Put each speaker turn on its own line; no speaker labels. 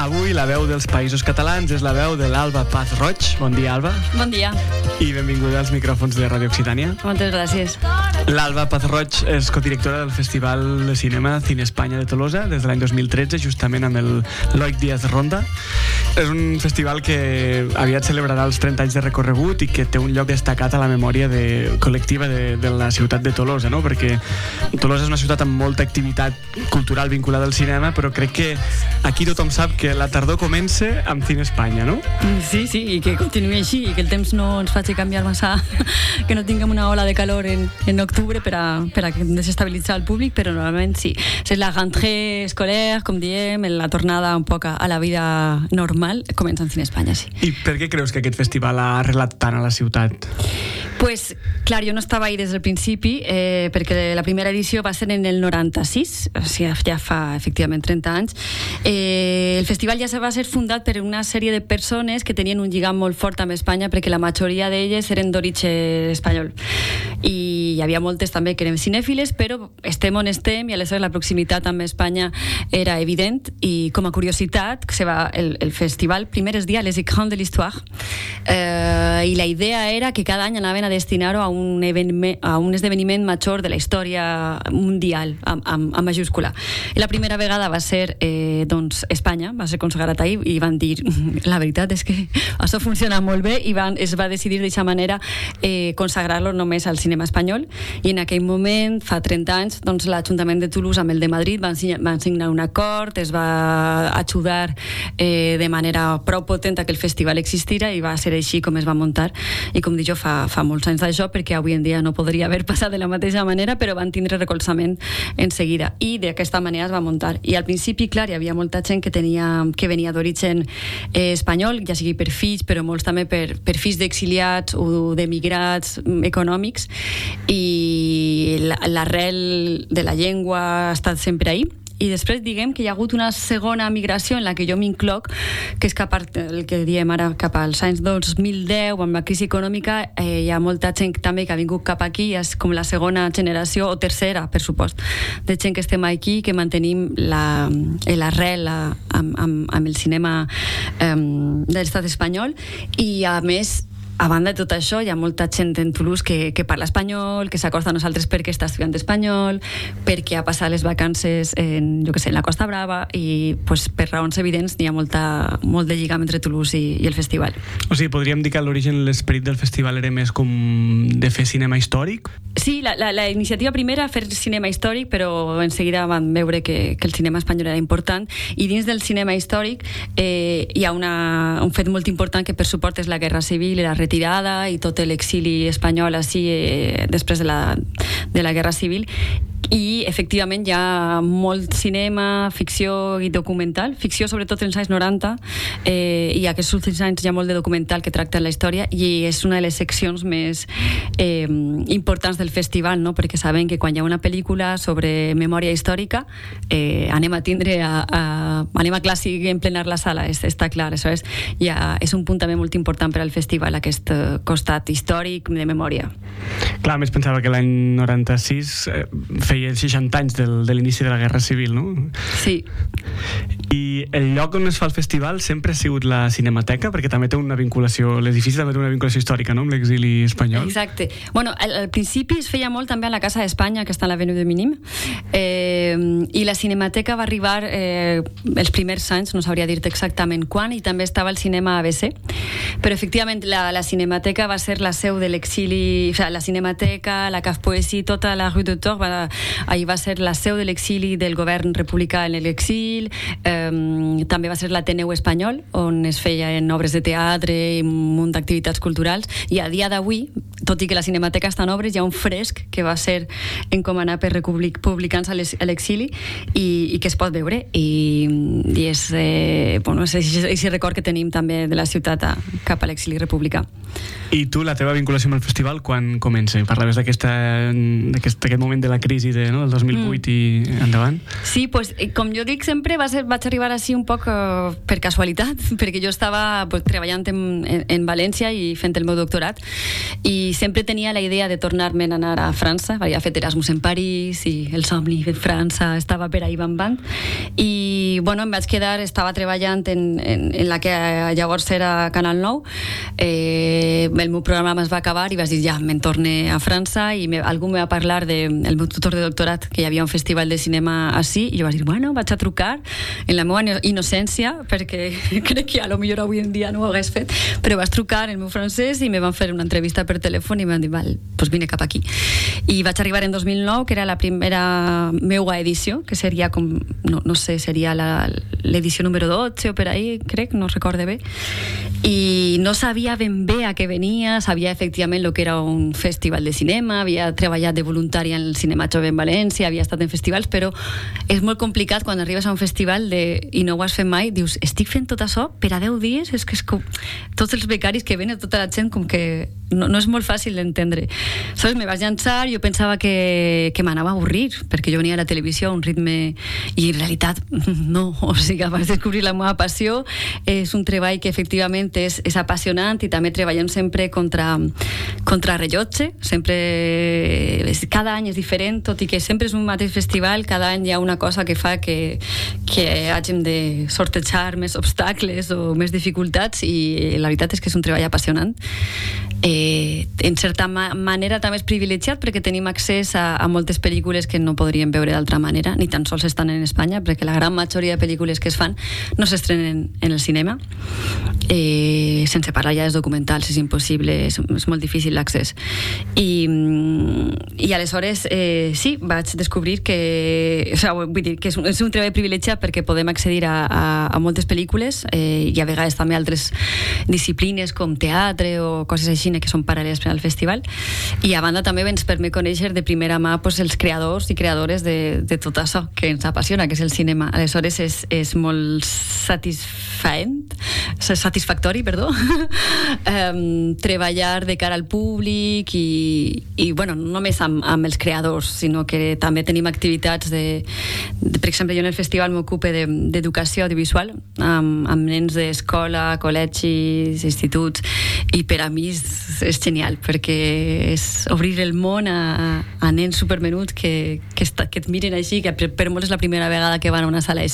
Avui la veu dels Països Catalans és la veu de l'Alba Paz Roig. Bon dia, Alba.
Bon dia.
I benvinguda als micròfons de Ràdio Occitània.
Moltes gràcies.
L'Alba Paz Roig és codirectora del Festival de Cinema Cine Espanya de Tolosa des de l'any 2013, justament amb el Loic Díaz Ronda. És un festival que aviat celebrarà els 30 anys de recorregut i que té un lloc destacat a la memòria col·lectiva de la ciutat de Tolosa, no? Perquè Tolosa és una ciutat amb molta activitat cultural vinculada al cinema, però crec que aquí tothom sap que la tardor comença amb Cine Espanya, no?
Sí, i que continuï així i que el temps no ens faci canviar massa, que no tinguem una ola de calor en octubre per a desestabilitzar el públic, però normalment sí. És la rentrée escolar, com diem, la tornada un poc a la vida normal, comença en Cine Espanya, sí.
I per què creus que aquest festival ha arrelat tant a la ciutat?
Pues, clar, jo no estava ahí des del principi, perquè la primera edició va ser en el 96, o sigui, ja fa efectivament 30 anys. El festival ja va ser fundat per una sèrie de persones que tenien un lligam molt fort amb Espanya, perquè la majoria d'elles eren d'origen espanyol. I hi havia moltes també que eren cinèfiles, però estem on estem, i aleshores la proximitat amb Espanya era evident, i com a curiositat, el festival primer es dia Les Écrans de l'Histoire, i la idea era que cada any anaven a destinar-ho a un esdeveniment major de la història mundial, amb majúscula. I la primera vegada va ser doncs Espanya, va ser consagrat ahir, i van dir, la veritat és que això funciona molt bé, i es va decidir d'aquesta manera consagrar-lo només al cinema espanyol, i en aquell moment, fa 30 anys, doncs l'Ajuntament de Toulouse amb el de Madrid van signar un acord, es va ajudar de manera prou potent a que el festival existira, i va ser així com es va muntar, i com dic jo, fa molts anys d'això, perquè avui en dia no podria haver passat de la mateixa manera, però van tindre recolzament en seguida, i d'aquesta manera es va muntar. I al principi, clar, hi havia molta gent que venia d'origen espanyol, ja sigui per fills, però molts també per fills d'exiliats o d'emigrats econòmics, i l'arrel de la llengua ha estat sempre ahí. I després diguem que hi ha hagut una segona migració en la que jo m'incloc, que és el que diem ara cap als anys 2010, amb la crisi econòmica. Hi ha molta gent també que ha vingut cap aquí, és com la segona generació, o tercera, per supost, de gent que estem aquí, que mantenim l'arrel amb el cinema de l'estat espanyol. I a més, a banda de tot això, hi ha molta gent en Toulouse que parla espanyol, que s'acosta a nosaltres perquè està estudiant espanyol, perquè ha passat les vacances en la Costa Brava, i pues, per raons evidents hi ha molt de lligam entre Toulouse i el festival.
O sigui, podríem dir que a l'origen l'esperit del festival era més com de fer cinema històric?
Sí, la iniciativa primera era fer cinema històric, però en seguida van veure que el cinema espanyol era important, i dins del cinema històric hi ha un fet molt important que per suport és la Guerra Civil i la retirada i tot l'exili espanyol així després de la Guerra Civil. I efectivament hi ha molt cinema, ficció i documental, ficció sobretot en els anys 90, i aquests últims anys hi ha molt de documental que tracta la història, i és una de les seccions més importants del festival, no? Perquè sabem que quan hi ha una pel·lícula sobre memòria històrica anem a clàssic en plenar la sala, està clar. Aleshores, és un punt també molt important per al festival, aquest costat històric de memòria.
Clar, més pensava que l'any 96 feia 60 anys de l'inici de la Guerra Civil, no?
Sí.
I el lloc on es fa el festival sempre ha sigut la Cinemateca, perquè també té una vinculació, l'edifici també té una vinculació històrica, no?, amb l'exili espanyol.
Exacte. Bueno, al principi es feia molt també a la Casa d'Espanya, que està a l'Avenue de Mínim, i la Cinemateca va arribar els primers anys, no sabria dir-te exactament quan, i també estava el cinema ABC, però efectivament la Cinemateca va ser la seu de l'exili, o sigui, la Cinemateca, la Caf Poesie, tota la Rue de Tor, ahir va ser la seu de l'exili del govern republicà en l'exili. També va ser l'Ateneu Espanyol, on es feien obres de teatre i un munt d'activitats culturals, i a dia d'avui, tot i que la Cinemateca està en obres, hi ha un fresc que va ser encomanat per republicans a l'exili i que es pot veure, i és aquest record que tenim també de la ciutat cap a l'exili republicà.
I tu, la teva vinculació amb el festival, quan comença? Parlaves d'aquest moment de la crisi del 2008 i endavant?
Sí, pues, com jo dic sempre, vaig arribar així un poc per casualitat, perquè jo estava treballant en València i fent el meu doctorat, i sempre tenia la idea de tornar-me'n a anar a França. Havia fet Erasmus en París i el somni de França estava per ahí bambant, i bueno, em vaig quedar, estava treballant en la que llavors era Canal 9. El meu programa es va acabar i vaig dir, ja, me'n torne a França, i algú me va parlar del meu tutor de doctorat, que hi havia un festival de cinema així, i jo vaig dir, bueno, vaig a trucar en la meva innocència, perquè crec que a lo millor avui en dia no ho hagués fet, però vaig trucar en el meu francès i me van fer una entrevista per telèfon i em van dir, val, doncs vine cap aquí. I vaig arribar en 2009, que era la primera meua edició, que seria com, no sé, seria l'edició número 12 o per ahí, crec, no recorde bé, i no sabia ben bé a què venia, sabia efectivament el que era un festival de cinema, havia treballat de voluntària en el Cinema Jove en València, havia estat en festivals, però és molt complicat quan arribes a un festival i no ho has fet mai, dius, estic fent tot això per a 10 dies, és que és com tots els becaris que venen, tota la gent, com que no és molt fàcil d'entendre. Saps, me vaig llançar, jo pensava que m'anava a avorrir, perquè jo venia a la televisió a un ritme, i en realitat no, o sigui, vaig descobrir la meva passió. És un treball que efectivament és apassionant, i també treballem sempre contra rellotge, sempre cada any és diferent, tot i que sempre és un mateix festival, cada any hi ha una cosa que fa que hàgim de sortejar més obstacles o més dificultats, i la veritat és que és un treball apassionant. En certa manera també és privilegiat, perquè tenim accés a moltes pel·lícules que no podríem veure d'altra manera, ni tan sols estan en Espanya, perquè la gran majoria de pel·lícules que es fan no s'estrenen en el cinema, sense parlar ja dels documentals, és impossible, és molt difícil l'accés. I aleshores sí, vaig descobrir que, vull dir, que és un treball privilegiat, perquè podem accedir a moltes pel·lícules, i a vegades també altres disciplines com teatre o coses així que són paral·leles al festival, i a banda també ens permet conèixer de primera mà els creadors i creadores de tot això que ens apassiona, que és el cinema. Aleshores és molt satisfactori, treballar de cara al públic, i bueno, no només amb els creadors, sinó que també tenim activitats per exemple, jo en el festival m'ocupe d'educació audiovisual amb nens d'escola, col·legis, instituts, i per a mi és genial, perquè és obrir el món a nens supermenuts que et miren així, que per molts és la primera vegada que van a una sala